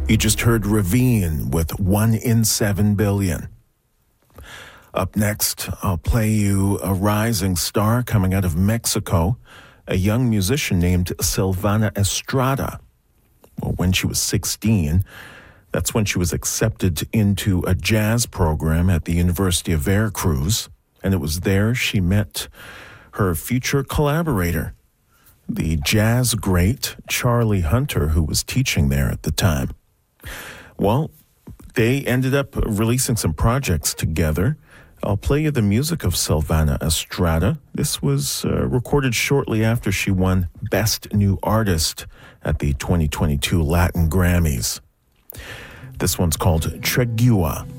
You just heard Ravine with 1 in 7 billion. Up next, I'll play you a rising star coming out of Mexico, a young musician named Silvana Estrada. Well, when she was 16, that's when she was accepted into a jazz program at the University of Veracruz, and it was there she met her future collaborator, the jazz great Charlie Hunter, who was teaching there at the time. Well, they ended up releasing some projects together. I'll play you the music of Silvana Estrada. This was recorded shortly after she won Best New Artist at the 2022 Latin Grammys. This one's called Tregua.